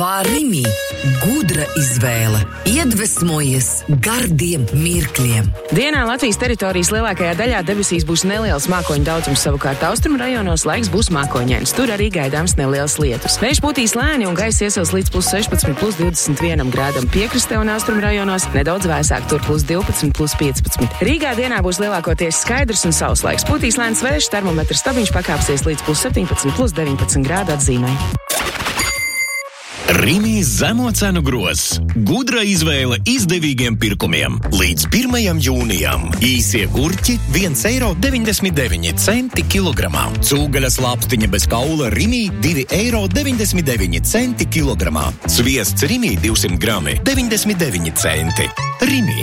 Pārimi gudra izvēle, iedvesmojies gardiem mirkļiem. Dienā Latvijas teritorijas lielākajā daļā debesīs būs neliels mākoņu daudzums, savukārt austrumu rajonos laiks būs mākoņains. Tur arī gaidāms nelielas lietus. Vējš pūtīs lēni un gaiss iesils līdz +16, +21 grādam piekrastē un austrumu rajonos, nedaudz vēsāk, tur +12, +15. Rīgā dienā būs lielākoties skaidrs un sauslaiks. Pūtīs lēns vējš, termometra stabiņš pakāpsies līdz +17, +19 grādu atzīmē. Rimi zemo cenu grozs. Gudra izvēle izdevīgiem pirkumiem. Līdz 1. jūnijam. Īsie gurķi 1,99 € kilogramā. Cūgaļas lāpstiņa bez kaula Rimi 2,99 € kilogramā. Sviests Rimi 200 grami 99 centi. Rimi.